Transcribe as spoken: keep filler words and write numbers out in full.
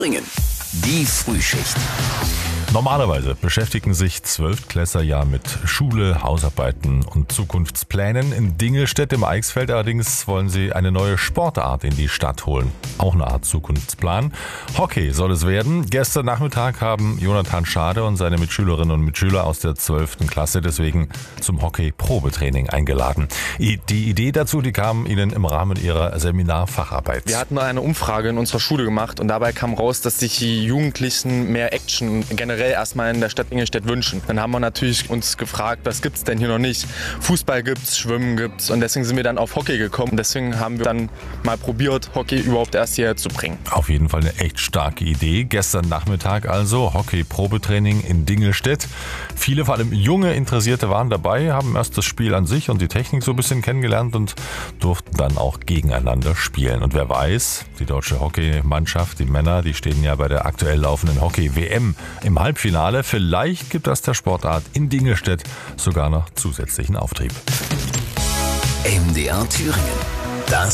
Bringen. Die Frühschicht. Normalerweise beschäftigen sich Zwölftklässler ja mit Schule, Hausarbeiten und Zukunftsplänen. In Dingelstedt im Eichsfeld allerdings wollen sie eine neue Sportart in die Stadt holen. Auch eine Art Zukunftsplan. Hockey soll es werden. Gestern Nachmittag haben Jonathan Schade und seine Mitschülerinnen und Mitschüler aus der zwölften Klasse deswegen zum Hockey-Probetraining eingeladen. Die Idee dazu, die kam ihnen im Rahmen ihrer Seminarfacharbeit. Wir hatten eine Umfrage in unserer Schule gemacht und dabei kam raus, dass sich die Jugendlichen mehr Action generell erstmal in der Stadt Dingelstedt wünschen. Dann haben wir natürlich uns gefragt, was gibt's denn hier noch nicht? Fußball gibt's, Schwimmen gibt's und deswegen sind wir dann auf Hockey gekommen. Deswegen haben wir dann mal probiert, Hockey überhaupt erst hierher zu bringen. Auf jeden Fall eine echt starke Idee. Gestern Nachmittag also Hockey-Probetraining in Dingelstedt. Viele, vor allem junge Interessierte waren dabei, haben erst das Spiel an sich und die Technik so ein bisschen kennengelernt und durften dann auch gegeneinander spielen. Und wer weiß, die deutsche Hockeymannschaft, die Männer, die stehen ja bei der aktuell laufenden Hockey-W M im Halbfinale. Vielleicht gibt das der Sportart in Dingelstedt sogar noch zusätzlichen Auftrieb. M D R Thüringen. Das